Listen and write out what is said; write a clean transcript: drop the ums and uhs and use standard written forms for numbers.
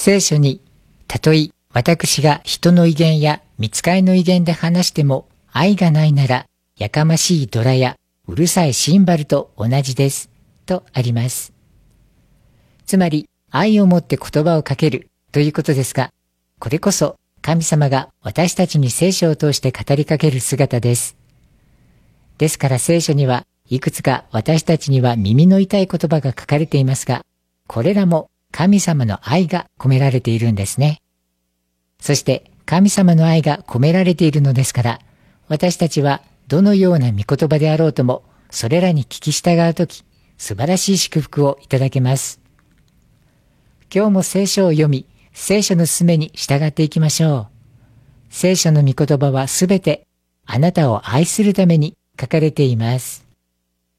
聖書に、たとえ私が人の威厳や御使いの威厳で話しても愛がないなら、やかましいドラやうるさいシンバルと同じです、とあります。つまり、愛を持って言葉をかけるということですが、これこそ神様が私たちに聖書を通して語りかける姿です。ですから聖書にはいくつか私たちには耳の痛い言葉が書かれていますが、これらも神様の愛が込められているんですね。そして神様の愛が込められているのですから、私たちはどのような御言葉であろうとも、それらに聞き従うとき、素晴らしい祝福をいただけます。今日も聖書を読み、聖書の勧めに従っていきましょう。聖書の御言葉はすべてあなたを愛するために書かれています。